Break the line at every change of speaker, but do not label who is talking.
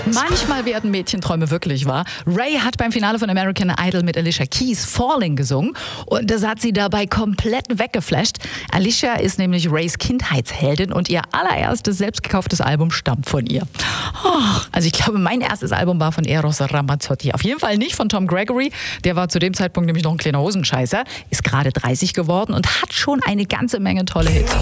Manchmal werden Mädchenträume wirklich wahr. Ray hat beim Finale von American Idol mit Alicia Keys Falling gesungen und das hat sie dabei komplett weggeflasht. Alicia ist nämlich Rays Kindheitsheldin und ihr allererstes selbst gekauftes Album stammt von ihr. Also ich glaube, mein erstes Album war von Eros Ramazzotti. Auf jeden Fall nicht von Tom Gregory. Der war zu dem Zeitpunkt nämlich noch ein kleiner Hosenscheißer, ist gerade 30 geworden und hat schon eine ganze Menge tolle Hits.